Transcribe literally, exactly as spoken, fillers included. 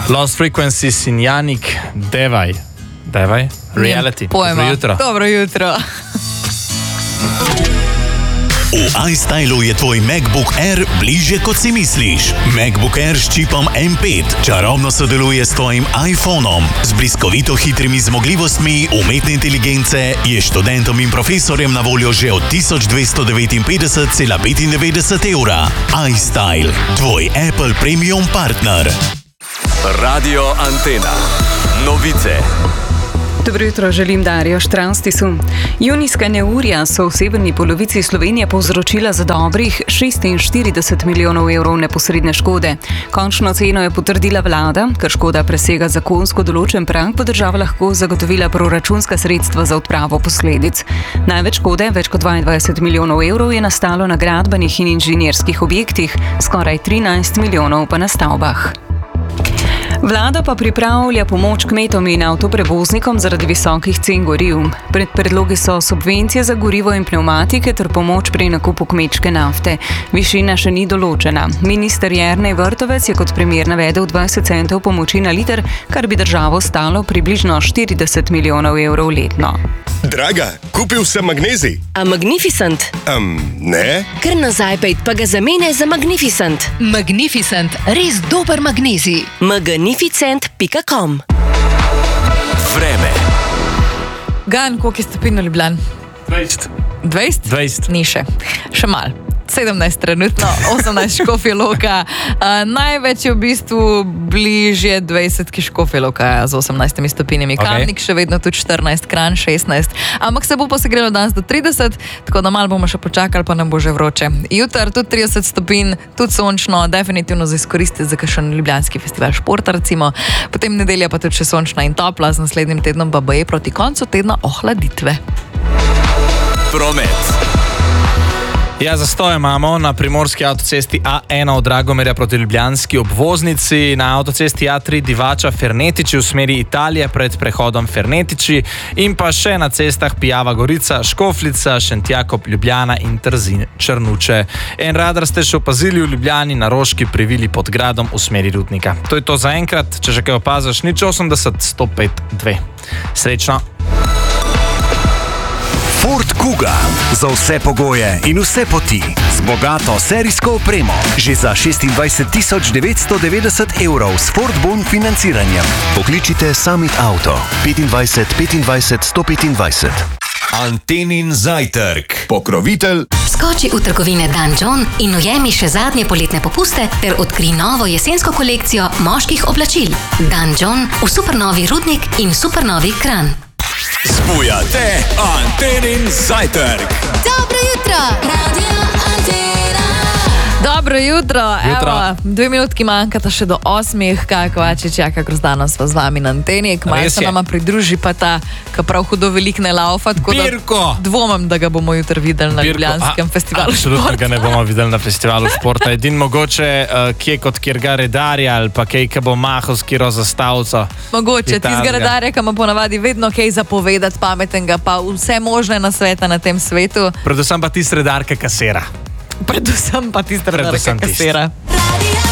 Lost Frequencies in Janik, Devaj. Devaj? Reality. Pojma. Dobro jutro. Dobro jutro. V iStylu je tvoj MacBook Air bližje, kot si misliš. MacBook Air s čipom M pet čarobno sodeluje s tvojim iPhonom. Z bliskovito hitrimi zmogljivostmi umetne inteligence je študentom in profesorjem na voljo že od tisoč dvesto devetinpetdeset cela petindevetdeset evra. iStyle, tvoj Apple Premium partner. Radio Antena. Novice. Dobro jutro, želim Darjo Štranstisu. Junijska neurja so v severni polovici Slovenije povzročila za dobrih šestinštirideset milijonov evrov neposredne škode. Končno ceno je potrdila vlada, ker škoda presega zakonsko določen prag, bo država lahko zagotovila proračunska sredstva za odpravo posledic. Največ škode, več kot dvaindvajset milijonov evrov, je nastalo na gradbenih in inženirskih objektih, skoraj trinajst milijonov pa na stavbah. Vlada pa pripravlja pomoč kmetom in avtoprevoznikom zaradi visokih cen goriv. Pred predlogi so subvencije za gorivo in pnevmatike ter pomoč pri nakupu kmečke nafte. Višina še ni določena. Minister Jernej Vrtovec je kot primer navedel dvajset centov pomoči na liter, kar bi državo stalo približno štirideset milijonov evrov letno. Draga, kupil sem magnezij. A Magnificent? Um, ne? Kar nazaj pejt, pa ga zamene za Magnificent. Magnificent, res dober magnezij. magnificent pika com. Vreme. Gan, koliko je stopinj v Ljubljani? dvajset. dvajset? dvajset. Ni še. Še malo. sedemnajst trenutno, osemnajst Škofja Loka. Uh, največ je v bistvu bližje dvajsetki Škofja Loka z osemnajstimi stopinjami. Okay. Kamnik še vedno tudi štirinajst, Kranj šestnajst. Ampak se bo posegrelo danes do trideset, tako da malo bomo še počakali, pa nam bo že vroče. Jutr tudi trideset stopinj, tudi sončno, definitivno za izkoristiti za kakšen ljubljanski festival športa recimo. Potem nedelja pa tudi še sončna in topla, z naslednjim tednom pa bo je proti koncu tedna ohladitve. Promet. Ja, zastoj imamo na primorski avtocesti A ena od Dragomerja proti ljubljanski obvoznici, na avtocesti A tri Divača Fernetiči v smeri Italije pred prehodom Fernetiči in pa še na cestah Pijava Gorica, Škofljica, Šentjakob, Ljubljana in Trzin Črnuče. En radar ste še opazili v Ljubljani na Roški pri Vili pod gradom v smeri Rudnika. To je to za enkrat, če že kaj opaziš, nič osemdeset sto pet dve. Srečno! Ford Kuga. Za vse pogoje in vse poti. Z bogato serijsko opremo. Že za šestindvajset tisoč devetsto devetdeset evrov s Ford Bon financiranjem. Pokličite Summit Auto. petindvajset petindvajset sto petindvajset. Antenin zajtrk. Pokrovitelj. Skoči v trgovine Dan John in ujemi še zadnje poletne popuste ter odkri novo jesensko kolekcijo moških oblačil. Dan John v supernovi Rudnik in supernovi Kranj. Spujate Antenin zajtrk. Dobro jutro! Radio Antena! Dobro jutro, Jutro. Evo, dve minutki manjkata še do osmih, Kaj Kovačič, Jaka Grozdanov sva z vami na anteni, kmalu Res se je. nama pridruži pa ta, ka prav hudo velik ne laufa, tako da Pirko! dvomim, da ga bomo jutri videli na Pirko, Ljubljanskem a- festivalu Absolutno športa. ga ne bomo videli na festivalu športa. Edin mogoče, uh, kje kot kjer ga redarja ali pa kaj, ki bo mahal s kiro zastavco. Mogoče, Italga. tizga redarja, ki ima ponavadi vedno kaj zapovedati pametnega, pa vse možne nasvete na tem svetu, Predvsem pa tist redarka kasera. predvsem pa tista redarja Predvsem tisti. kasera.